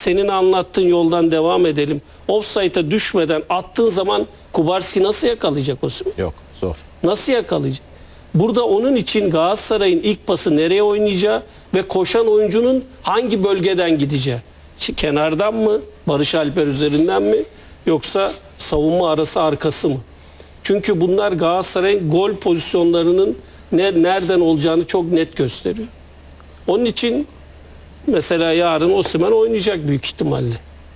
senin anlattığın yoldan devam edelim. Offside'a düşmeden attığın zaman Kubarski nasıl yakalayacak Osimhen'i? Yok, zor. Nasıl yakalayacak? Burada onun için Galatasaray'ın ilk pası nereye oynayacağı ve koşan oyuncunun hangi bölgeden gideceği. Kenardan mı? Barış Alper üzerinden mi? Yoksa savunma arası arkası mı? Çünkü bunlar Galatasaray'ın gol pozisyonlarının nereden olacağını çok net gösteriyor. Onun için mesela yarın Osimhen oynayacak büyük ihtimalle.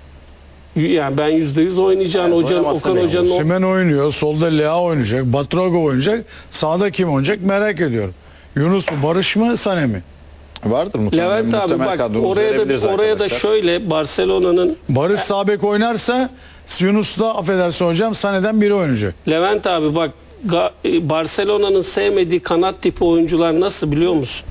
Yani ben %100 oynayacağını Okan Hoca'nın... Osimhen oynuyor, solda Lea oynayacak, Batrago oynayacak, sağda kim oynayacak merak ediyorum. Yunus mu, Barış mı, Sané mi? Vardır muhtemelen. Levent abi bak oraya da şöyle Barcelona'nın... Barış sağ bek oynarsa Yunus'la affedersin hocam Sané'den biri oynayacak. Levent abi bak Barcelona'nın sevmediği kanat tipi oyuncular nasıl biliyor musun?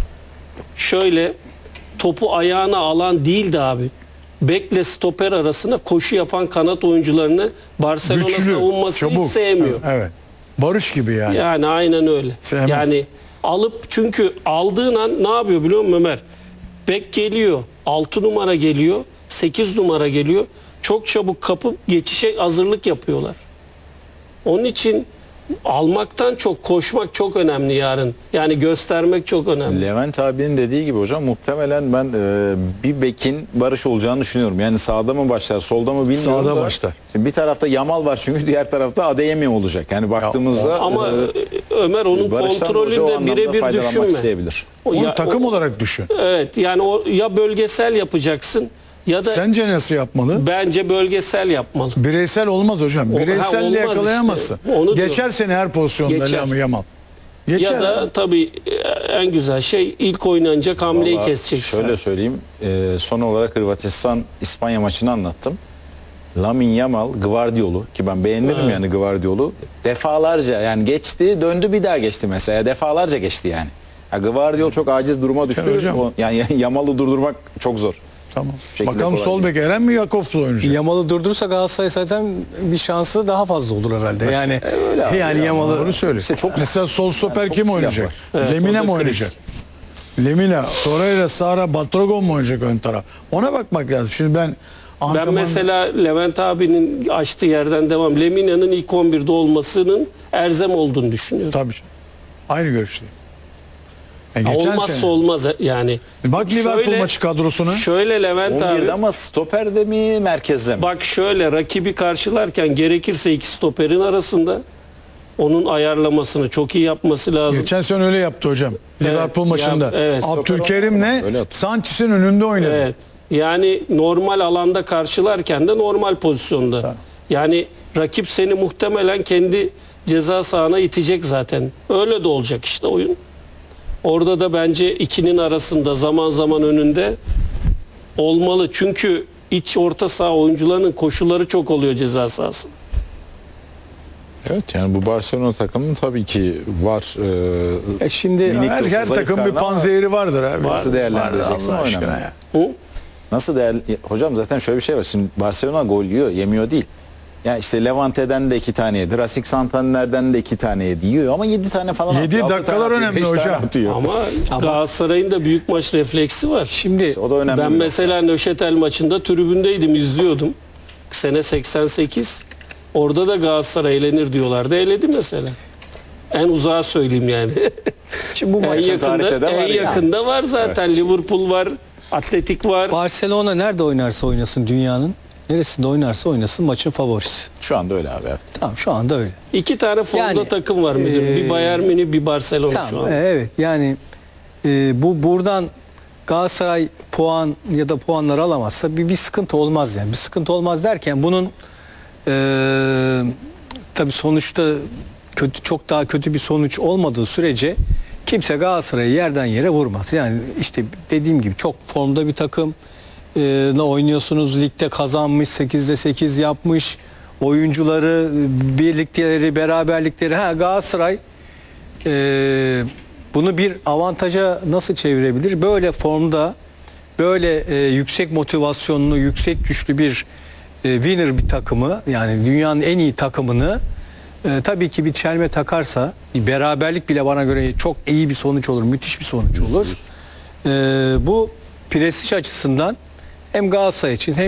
Şöyle topu ayağına alan değildi abi. Bekle stoper arasında koşu yapan kanat oyuncularını Barcelona Güçlü, savunması çabuk. hiç sevmiyor. Evet. Barış gibi yani. Yani aynen öyle. Sevmez. Yani alıp çünkü aldığın an ne yapıyor biliyor musun Ömer? Bek geliyor, 6 numara geliyor, 8 numara geliyor. Çok çabuk kapıp geçişe hazırlık yapıyorlar. Onun için almaktan çok koşmak çok önemli yarın. Yani göstermek çok önemli. Levent abinin dediği gibi hocam muhtemelen ben bir bekin Barış olacağını düşünüyorum. Yani sağda mı başlar, solda mı bilmiyorum. Sağda da. başlar. Şimdi bir tarafta Yamal var çünkü diğer tarafta Adeyemi olacak. Yani baktığımızda Ama Ömer onun kontrolünde birebir düşünme. Isteyebilir. Onu takım olarak düşün. Evet yani o ya bölgesel yapacaksın ya da Sence nasıl yapmalı? bence bölgesel yapmalı. Bireysel olmaz hocam. Bireyselle olmaz yakalayamazsın. işte. Onu Geçer diyorum. seni her pozisyonda Geçer. Yamal. Geçer. Ya da tabii en güzel şey ilk oynanacak hamleyi Vallahi keseceksin. Şöyle söyleyeyim. Son olarak Hırvatistan-İspanya maçını anlattım. Lamine Yamal, Gvardiol'u ki ben beğenirim yani Gvardiol'u. Defalarca yani geçti, döndü bir daha geçti mesela. Defalarca geçti yani. Ya Gvardiol çok aciz duruma düştü. Hocam. Yani Yamal'ı durdurmak çok zor. Tamam. şekilde Bakalım kolay sol değil. bek Eren mi Jakobs'la oynayacak? Yamal'ı durdurursa Galatasaray zaten bir şansı daha fazla olur herhalde. Yani öyle abi yani ya. Yamal'ı Doğru söylüyor. İşte çok- Mesela sol stoper çok kim silah oynayacak? var. Evet, Lemina o da mı oynayacak? Lemina, Torreira, Sara, Batrago mu oynayacak ön taraf? Ona bakmak lazım. Şimdi ben Ben mesela Levent abinin açtığı yerden devam. Lemina'nın ilk 11'de olmasının erzem olduğunu düşünüyorum. Tabii. Aynı görüşteyim. Geçen Olmazsa sene. olmaz yani. Bak Liverpool maçı kadrosuna. Şöyle Levent abi. 11'de ama stoperde mi merkezde mi? Bak şöyle rakibi karşılarken gerekirse iki stoperin arasında onun ayarlamasını çok iyi yapması lazım. Geçen sene öyle yaptı hocam. Liverpool maçında. evet. Abdülkerim'le Öyle yaptı. Sanchez'in önünde oynadı. Evet. Yani normal alanda karşılarken de normal pozisyonda. Yani rakip seni muhtemelen kendi ceza sahana itecek zaten. Öyle de olacak işte oyun. Orada da bence ikinin arasında zaman zaman önünde olmalı. Çünkü iç orta saha oyuncularının koşuları çok oluyor ceza sahasında. Evet yani bu Barcelona takımının tabii ki var. şimdi Minik Her de olsa zayıf takım bir karnı ama panzehiri vardır abi. Nasıl değerlendireceksin Allah o aşkına önemli. ya. Hı? Nasıl hocam zaten şöyle bir şey var. Şimdi Barcelona gol yiyor, yemiyor değil. Yani işte Levante'den de 2 tane yedi. Racing Santander'den de 2 tane yedi. Yiyor ama 7 tane falan atıyor. 7 altı dakikalar tane atıyor, önemli 5 tane hocam. atıyor. Ama Galatasaray'ın da büyük maç refleksi var. şimdi O da önemli. Ben bir mesela Nöşetel maçında tribündeydim, izliyordum. Sene 88. Orada da Galatasaray eğlenir diyorlardı. Eğledi mesela. En uzağa söyleyeyim yani. şimdi bu en maç tarihte de var yani. yakında var zaten. Liverpool var, Atletik var. Barcelona nerede oynarsa oynasın dünyanın neresinde oynarsa oynasın maçın favorisi. Şu anda öyle abi. Evet. Tamam şu anda öyle. İki tane formda Yani, takım var müdürüm. Bir Bayern Münih, bir Barcelona şu Tamam an. evet yani bu buradan Galatasaray puan ya da puanlar alamazsa bir sıkıntı olmaz yani. Bir sıkıntı olmaz derken bunun tabii sonuçta çok daha kötü bir sonuç olmadığı sürece kimse Galatasaray'ı yerden yere vurmaz. Yani işte dediğim gibi çok formda bir takım oynuyorsunuz. Ligde kazanmış, 8'de 8 yapmış. Oyuncuları, birlikteleri, beraberlikleri. Galatasaray bunu bir avantaja nasıl çevirebilir? Böyle formda, böyle yüksek motivasyonlu, yüksek güçlü bir winner bir takımı, yani dünyanın en iyi takımını tabii ki bir çelme takarsa, beraberlik bile bana göre çok iyi bir sonuç olur, müthiş bir sonuç olur. Bu prestij açısından hem Galatasaray için hem